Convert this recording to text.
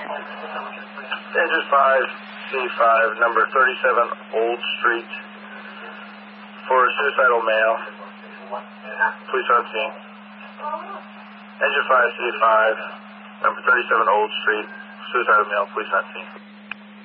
Engine 5C5, number 37 Old Street, for a suicidal male. Police on scene. Engine 5C5, number 37 Old Street, suicidal male. Police on scene.